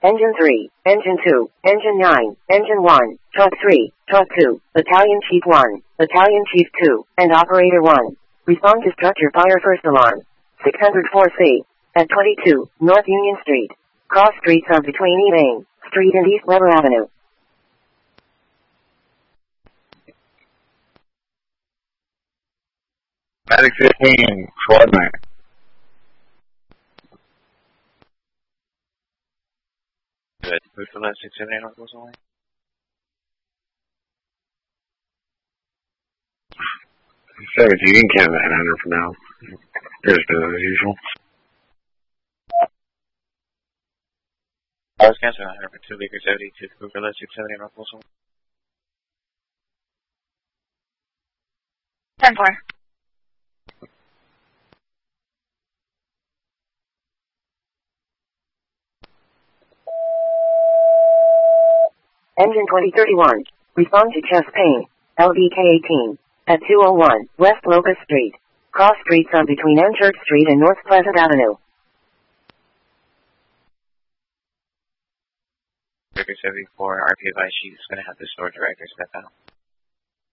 Engine 3, Engine 2, Engine 9, Engine 1, Truck 3, Truck 2, Battalion Chief 1, Battalion Chief 2, and Operator 1. Respond to structure fire first alarm. 604C. At 22, North Union Street. Cross streets are between E. Main Street and East Weber Avenue. Medic 15, coordinate. Good. Move to left 678 Northwest only. 17, you can count that 100 for now. There's business as usual. I was canceling 100 for 2 Baker 72. Move to left 678 Northwest only. 10-4. Engine 2031. Respond to chest pain. LDK 18. At 201, West Locust Street. Cross streets are between M Church Street and North Pleasant Avenue. Baker 74, RP advice, she's going to have the store director step out.